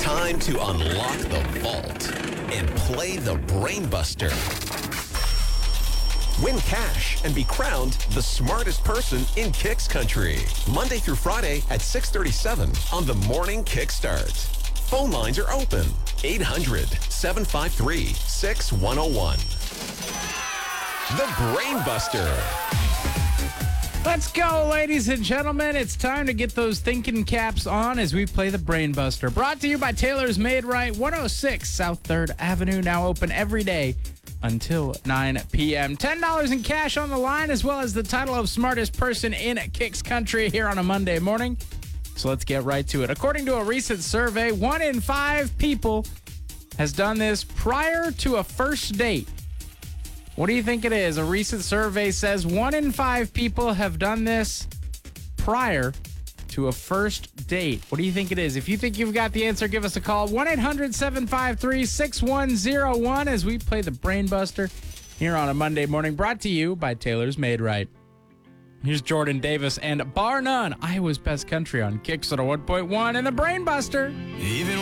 Time to unlock the vault and play the Brainbuster. Win cash and be crowned the smartest person in Kicks Country. Monday through Friday at 6:37 on the Morning Kickstart. Phone lines are open. 800-753-6101. The Brainbuster. Let's go, ladies and gentlemen. It's time to get those thinking caps on as we play the Brainbuster. Brought to you by Taylor's Made Right, 106 South 3rd Avenue. Now open every day until 9 p.m. $10 in cash on the line, as well as the title of smartest person in Kicks Country here on a Monday morning. So let's get right to it. According to a recent survey, 1 in 5 people has done this prior to a first date. What do you think it is? A recent survey says 1 in 5 people have done this prior to a first date. What do you think it is? If you think you've got the answer, give us a call. 1-800-753-6101 as we play the Brainbuster here on a Monday morning, brought to you by Taylor's Made Right. Here's Jordan Davis and bar none, Iowa's Best Country on Kicks at a 1.1 and the Brainbuster. Even